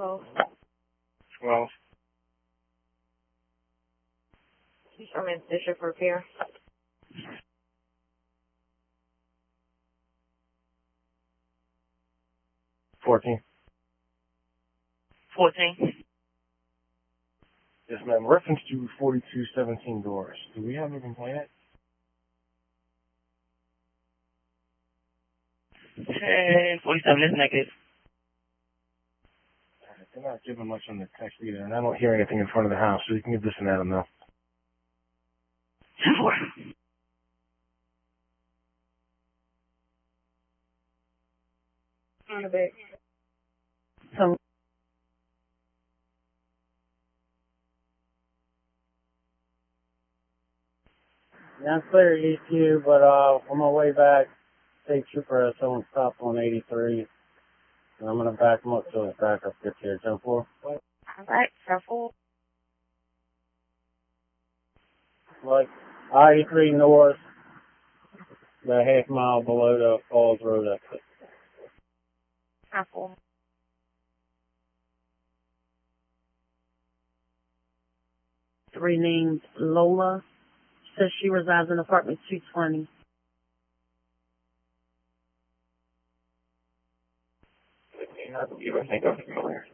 12. Sherman Bishop Repair. 14. 14. Yes, ma'am. Reference to 4217 doors. Do we have a complainant? 1047 is negative. They're not giving much on the text either, and I don't hear anything in front of the house, so you can give this and Adam know. 10-4. On the back. So, Yeah, I'm clear EQ, but on my way back, state trooper has someone stopped on 83. And I'm going to back him up till his backup gets here. 10-4. All right, 10-4. Like, I-83 north, about half mile below the Falls Road exit. 10-4. three named Lola. Says she resides in apartment 220. I believe I think I'm familiar.